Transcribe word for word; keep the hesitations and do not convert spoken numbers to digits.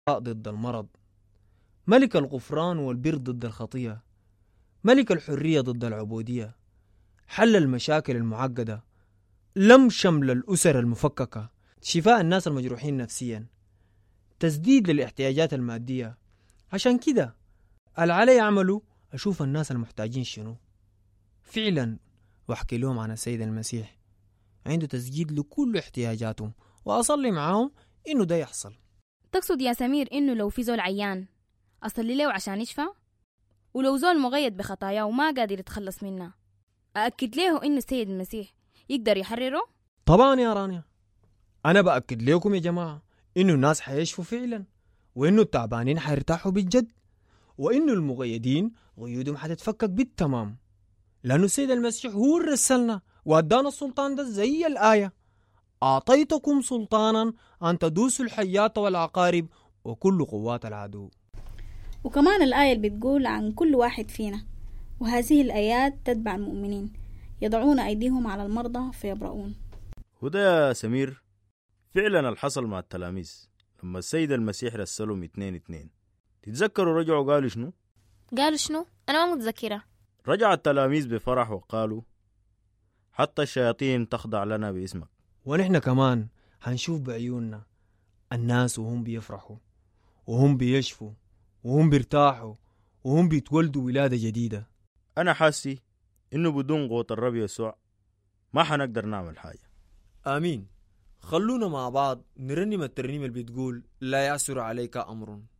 ضد المرض، ملك الغفران والبر ضد الخطيئة، ملك الحرية ضد العبودية، حل المشاكل المعقدة، لم شمل الأسر المفككة، شفاء الناس المجروحين نفسيا، تسديد للاحتياجات المادية. عشان كده اللي علي عمله أشوف الناس المحتاجين شنو فعلا وأحكي لهم عن السيد المسيح عنده تسديد لكل احتياجاتهم، وأصلي معاهم إنه ده يحصل. تقصد يا سمير إنه لو في زول عيان أصلي له عشان يشفى؟ ولو زول مغيد بخطاياه وما قادر يتخلص منها أأكد له إنه السيد المسيح يقدر يحرره؟ طبعا يا رانيا، أنا بأكد لكم يا جماعة إنه الناس حيشفوا فعلا، وإنه التعبانين حيرتاحوا بالجد، وإنه المغيدين غيودهم حتتفكك بالتمام، لأنه السيد المسيح هو اللي رسلنا وأدانا السلطان ده زي الآية: أعطيتكم سلطانا أن تدوسوا الحيات والعقارب وكل قوات العدو. وكمان الآية اللي بتقول عن كل واحد فينا: وهذه الآيات تتبع المؤمنين يضعون أيديهم على المرضى فيبرؤون. وده يا سمير فعلا الحصل مع التلاميذ لما السيد المسيح رسلهم اتنين اتنين. تتذكروا رجعوا قالوا شنو؟ قالوا شنو؟ أنا ما متذكرة. رجع التلاميذ بفرح وقالوا: حتى الشياطين تخضع لنا باسمك. ونحن كمان هنشوف بعيوننا الناس وهم بيفرحوا وهم بيشفوا وهم بيرتاحوا وهم بيتولدوا ولادة جديدة. أنا حاسي إنه بدون قوة الرب يسوع ما حنقدر نعمل حاجة. آمين. خلونا مع بعض نرنم الترنيمة اللي بتقول: لا يعسر عليك أمر.